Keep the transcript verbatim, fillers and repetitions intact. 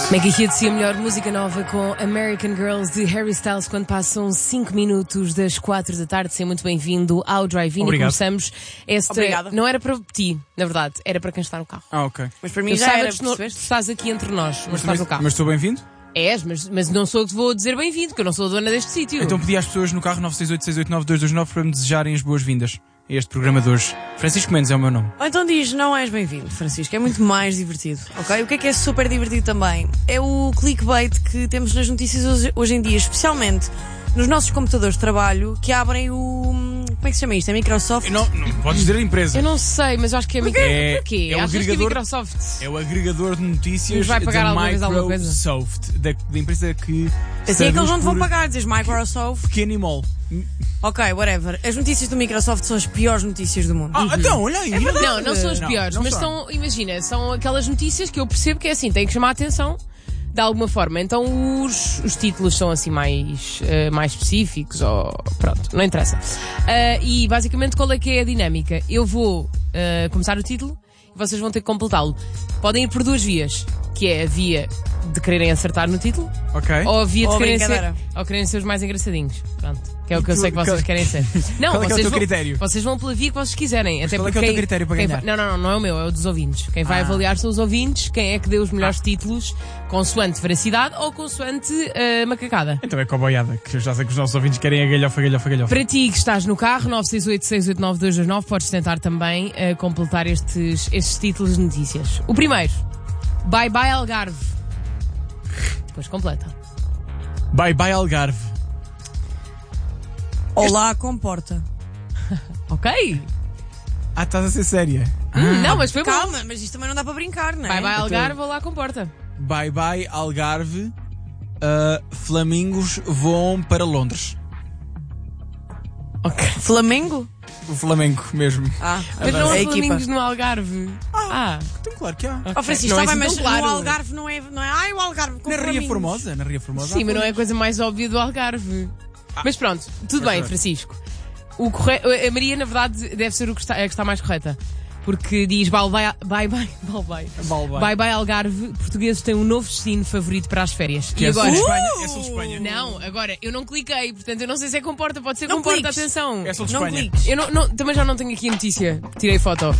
Mega Hits e a melhor música nova com American Girls de Harry Styles quando passam cinco minutos das quatro da tarde. Seja muito bem-vindo ao Drive-In e começamos esta... Obrigada. Não era para ti, na verdade, era para quem está no carro. Ah, ok. Mas para mim Eu já saiba era, que tu, tu estás aqui entre nós, mas, Mas, estás mas, no carro. mas estou bem-vindo? És, mas, mas não sou eu que te vou dizer bem-vindo, porque eu não sou a dona deste sítio. Então pedi às pessoas no carro nove seis oito, seis oito nove, dois dois nove para me desejarem as boas-vindas a este programa de hoje. Francisco Mendes é o meu nome. Ou então diz, não és bem-vindo, Francisco, é muito mais divertido, ok? O que é que é super divertido também? É o clickbait que temos nas notícias hoje, hoje em dia, especialmente nos nossos computadores de trabalho, que abrem o... Como é que se chama isto? É Microsoft? Eu não, não podes dizer a empresa. Eu não sei, mas eu acho que é... Micro... É- Porquê? é o Achas que é agregador- Microsoft? É o agregador de notícias Nos vai pagar da alguma vez alguma coisa? Microsoft, da, da empresa que... Assim é que eles traduz não te vão por pagar, dizes Microsoft. Pequeno e mole. Ok, whatever. As notícias do Microsoft são as piores notícias do mundo. Ah, então, olha aí. Não, não são as Não, piores, não mas são. são, imagina, são aquelas notícias que eu percebo que é assim, têm que chamar a atenção de alguma forma. Então os, os títulos são assim mais, eh, mais específicos, ou pronto, não interessa. Ah, e basicamente qual é que é a dinâmica? Eu vou ah, começar o título e vocês vão ter que completá-lo. Podem ir por duas vias, que é a via de quererem acertar no título, Ok. ou a via de Ou quererem ser, brincadeira. ou quererem ser os mais engraçadinhos. Pronto. Que é o que eu tu- sei que vocês qual- querem ser. Não, qual é que é o vocês teu vão, critério? Vocês vão pela via que vocês quiserem. Até qual é que é o porque teu quem- critério para quem ganhar? fa- Não, não, não, não é o meu, é o dos ouvintes. Quem vai Ah. avaliar são os ouvintes, quem é que deu os melhores títulos, consoante veracidade ou consoante uh, macacada. Então é coboiada, que eu já sei que os nossos ouvintes querem a galhofa, galhofa, galhofa. Para ti que estás no carro, nove seis oito, seis oito nove, dois dois nove, podes tentar também uh, completar estes, estes títulos de notícias. O primeiro, Bye Bye Algarve. Depois completa. Bye bye Algarve. Olá, comporta. Ok? Ah, estás a ser séria. Hum, não, mas foi bom. Calma, mas isto também não dá para brincar, não é? Bye Bye Algarve, olá, comporta. Bye bye Algarve. Ah, flamingos voam para Londres. Ok. Flamengo? O Flamengo mesmo. Ah, Mas não a há equipa. flamingos no Algarve. Ah, Então claro que há. Oh, Francisco, Não é está assim bem, mas tão claro. no Algarve não é, não é. Ai, o Algarve com Na Ria flamingos. Formosa, na Ria Formosa. sim, há mas não é a flamingos. coisa mais óbvia do Algarve. Mas pronto, tudo Mas bem, vai. Francisco. O corre... A Maria, na verdade, deve ser o que está, a que está mais correta. Porque diz bye bye, bye bye, bye bye. Bye bye. Bye bye Algarve, portugueses têm um novo destino favorito para as férias. Que e é agora? sul de Espanha. É sul de Espanha. Não, agora, eu não cliquei, portanto eu não sei se é comporta, pode ser Não comporta, cliques. atenção. É sul de Não Espanha. cliques. Eu não, não- também já não tenho aqui a notícia, tirei foto.